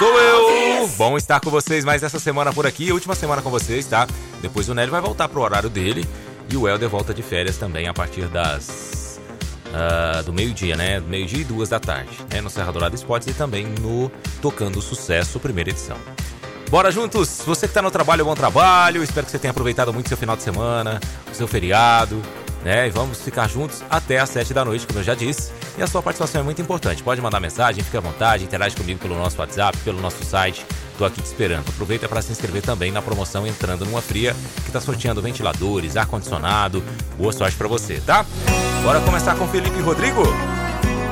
sou eu. Bom estar com vocês mais essa semana por aqui. Última semana com vocês, tá? Depois o Nélio vai voltar pro horário dele. E o Helder volta de férias também a partir do meio-dia, né? Meio-dia e 2 da tarde, né? No Serra Dourada Esportes e também no Tocando Sucesso, primeira edição. Bora juntos! Você que tá no trabalho, bom trabalho. Espero que você tenha aproveitado muito seu final de semana, o seu feriado, né? E vamos ficar juntos até às 7 da noite, como eu já disse. E a sua participação é muito importante. Pode mandar mensagem, fique à vontade, interage comigo pelo nosso WhatsApp, pelo nosso site. Tô aqui te esperando. Aproveita para se inscrever também na promoção Entrando Numa Fria, que tá sorteando ventiladores, ar-condicionado. Boa sorte para você, tá? Bora começar com Felipe Rodrigo.